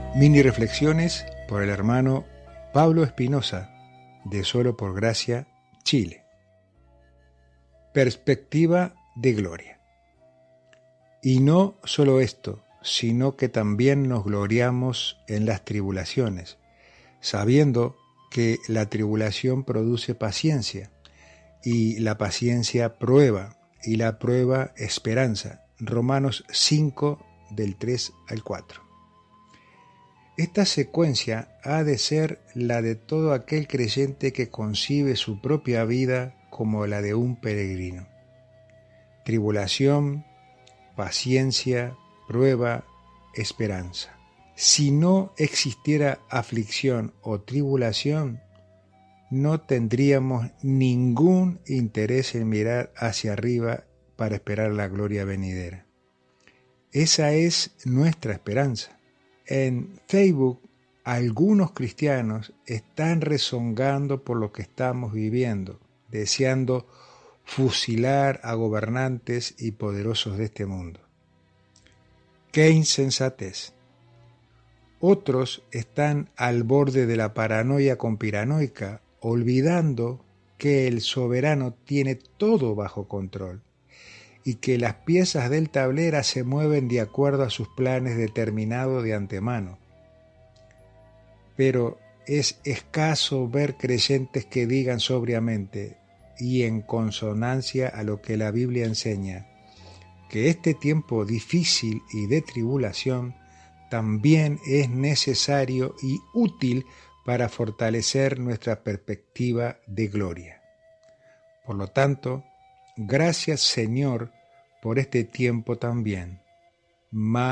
Mini reflexiones por el hermano Pablo Espinosa, de Solo por Gracia, Chile. Perspectiva de gloria. Y no solo esto, sino que también nos gloriamos en las tribulaciones, sabiendo que la tribulación produce paciencia, y la paciencia prueba, y la prueba esperanza. Romanos 5, del 3 al 4. Esta secuencia ha de ser la de todo aquel creyente que concibe su propia vida como la de un peregrino. Tribulación, paciencia, prueba, esperanza. Si no existiera aflicción o tribulación, no tendríamos ningún interés en mirar hacia arriba para esperar la gloria venidera. Esa es nuestra esperanza. En Facebook, algunos cristianos están rezongando por lo que estamos viviendo, deseando fusilar a gobernantes y poderosos de este mundo. ¡Qué insensatez! Otros están al borde de la paranoia conspiranoica, olvidando que el soberano tiene todo bajo control y que las piezas del tablero se mueven de acuerdo a sus planes determinados de antemano. Pero es escaso ver creyentes que digan sobriamente y en consonancia a lo que la Biblia enseña, que este tiempo difícil y de tribulación también es necesario y útil para fortalecer nuestra perspectiva de gloria. Por lo tanto, gracias Señor por este tiempo también.